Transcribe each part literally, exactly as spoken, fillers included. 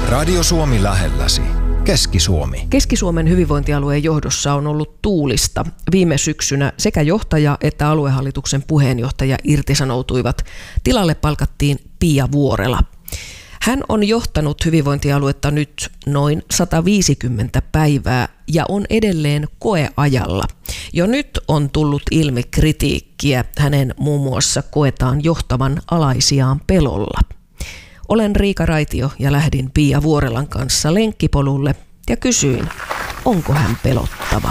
Radio Suomi lähelläsi. Keski-Suomi. Keski-Suomen hyvinvointialueen johdossa on ollut tuulista. Viime syksynä sekä johtaja että aluehallituksen puheenjohtaja irtisanoutuivat. Tilalle palkattiin Pia Vuorela. Hän on johtanut hyvinvointialuetta nyt noin sata viisikymmentä päivää ja on edelleen koeajalla. Jo nyt on tullut ilmi kritiikkiä. Hänen muun muassa koetaan johtavan alaisiaan pelolla. Olen Riika Raitio ja lähdin Pia Vuorelan kanssa lenkkipolulle ja kysyin, onko hän pelottava.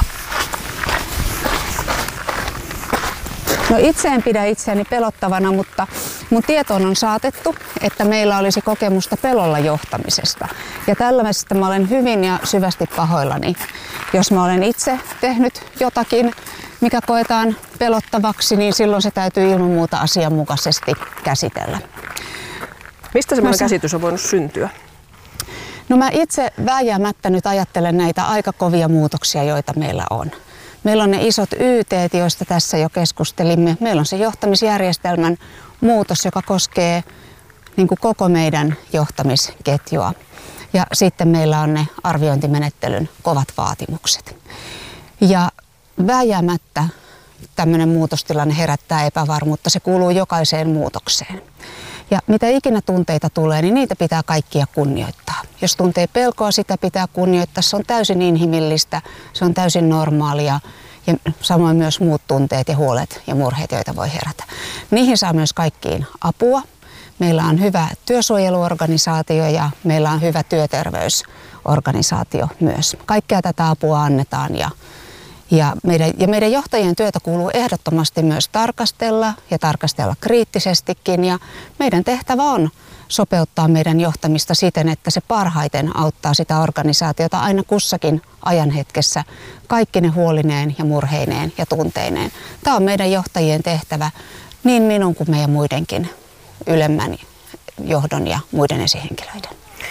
No itse en pidä itseäni pelottavana, mutta mun tietoon on saatettu, että meillä olisi kokemusta pelolla johtamisesta. Ja tällaisesta mä olen hyvin ja syvästi pahoillani. Jos mä olen itse tehnyt jotakin, mikä koetaan pelottavaksi, niin silloin se täytyy ilman muuta asianmukaisesti käsitellä. Mistä semmoinen Mä... käsitys on voinut syntyä? No mä itse vääjäämättä nyt ajattelen näitä aika kovia muutoksia, joita meillä on. Meillä on ne isot Y T:t, joista tässä jo keskustelimme. Meillä on se johtamisjärjestelmän muutos, joka koskee niin kuin koko meidän johtamisketjua. Ja sitten meillä on ne arviointimenettelyn kovat vaatimukset. Ja vääjäämättä tämmöinen muutostilanne herättää epävarmuutta. Se kuuluu jokaiseen muutokseen. Ja mitä ikinä tunteita tulee, niin niitä pitää kaikkia kunnioittaa. Jos tuntee pelkoa, sitä pitää kunnioittaa. Se on täysin inhimillistä, se on täysin normaalia. Ja samoin myös muut tunteet ja huolet ja murheet, joita voi herätä. Niihin saa myös kaikkiin apua. Meillä on hyvä työsuojeluorganisaatio ja meillä on hyvä työterveysorganisaatio myös. Kaikkea tätä apua annetaan ja Ja meidän, ja meidän johtajien työtä kuuluu ehdottomasti myös tarkastella ja tarkastella kriittisestikin. Ja meidän tehtävä on sopeuttaa meidän johtamista siten, että se parhaiten auttaa sitä organisaatiota aina kussakin ajanhetkessä kaikki ne huolineen ja murheineen ja tunteineen. Tämä on meidän johtajien tehtävä niin minun kuin meidän muidenkin ylemmän johdon ja muiden esihenkilöiden.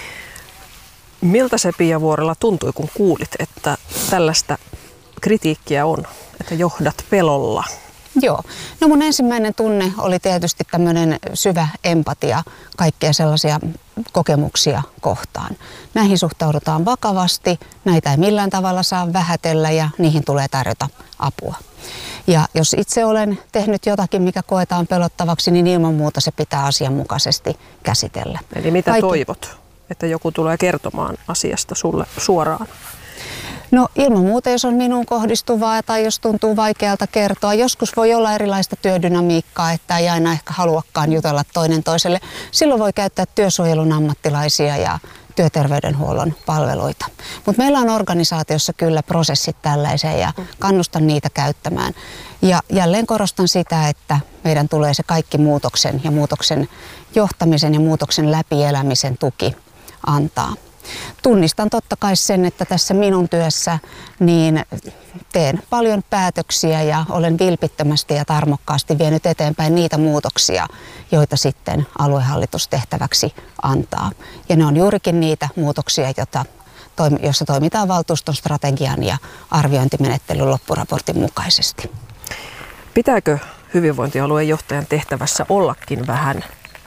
Miltä se, Pia Vuorela, tuntui, kun kuulit, että tällaista kritiikkiä on, että johdat pelolla? Joo. No mun ensimmäinen tunne oli tietysti tämmöinen syvä empatia kaikkia sellaisia kokemuksia kohtaan. Näihin suhtaudutaan vakavasti, näitä ei millään tavalla saa vähätellä ja niihin tulee tarjota apua. Ja jos itse olen tehnyt jotakin, mikä koetaan pelottavaksi, niin ilman muuta se pitää asianmukaisesti käsitellä. Eli mitä Kaikki... toivot, että joku tulee kertomaan asiasta sulle suoraan? No ilman muuta, jos on minuun kohdistuvaa tai jos tuntuu vaikealta kertoa. Joskus voi olla erilaista työdynamiikkaa, että ei aina ehkä haluakaan jutella toinen toiselle. Silloin voi käyttää työsuojelun ammattilaisia ja työterveydenhuollon palveluita. Mutta meillä on organisaatiossa kyllä prosessit tällaiseen ja kannustan niitä käyttämään. Ja jälleen korostan sitä, että meidän tulee se kaikki muutoksen ja muutoksen johtamisen ja muutoksen läpielämisen tuki antaa. Tunnistan totta kai sen, että tässä minun työssä niin teen paljon päätöksiä ja olen vilpittömästi ja tarmokkaasti vienyt eteenpäin niitä muutoksia, joita sitten aluehallitus tehtäväksi antaa. Ja ne on juurikin niitä muutoksia, joita, joissa toimitaan valtuuston strategian ja arviointimenettelyn loppuraportin mukaisesti. Pitääkö hyvinvointialueen johtajan tehtävässä ollakin vähän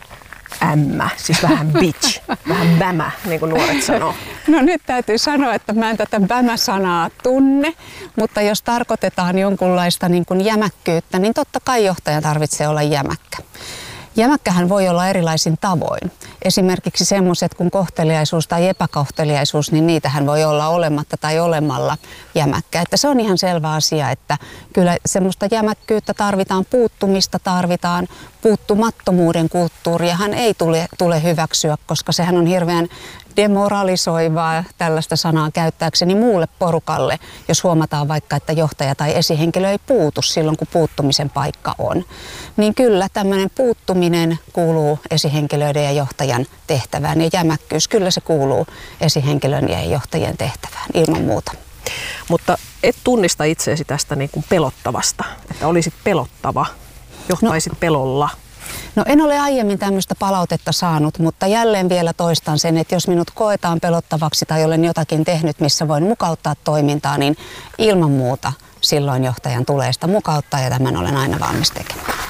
ämmä, siis vähän bitch, vähän bämä, niin kuin nuoret sanoo? No nyt täytyy sanoa, että mä en tätä bämä-sanaa tunne, mutta jos tarkoitetaan jonkunlaista niin kuin jämäkkyyttä, niin totta kai johtajan tarvitsee olla jämäkkä. Jämäkkähän voi olla erilaisin tavoin. Esimerkiksi semmoiset kuin kohteliaisuus tai epäkohteliaisuus, niin niitähän voi olla olematta tai olemalla jämäkkä. Että se on ihan selvä asia, että kyllä semmoista jämäkkyyttä tarvitaan, puuttumista tarvitaan, puuttumattomuuden kulttuuriahan ei tule, tule hyväksyä, koska sehän on hirveän demoralisoivaa tällaista sanaa käyttääkseni muulle porukalle, jos huomataan vaikka, että johtaja tai esihenkilö ei puutu silloin, kun puuttumisen paikka on. Niin kyllä tämmöinen puuttuminen kuuluu esihenkilöiden ja johtajan tehtävään ja jämäkkyys, kyllä se kuuluu esihenkilön ja johtajien tehtävään ilman muuta. Mutta et tunnista itseesi tästä niin kuin pelottavasta, että olisit pelottava, johtaisit no. pelolla. No en ole aiemmin tämmöistä palautetta saanut, mutta jälleen vielä toistan sen, että jos minut koetaan pelottavaksi tai olen jotakin tehnyt, missä voin mukauttaa toimintaa, niin ilman muuta silloin johtajan tulee sitä mukauttaa ja tämän olen aina valmis tekemään.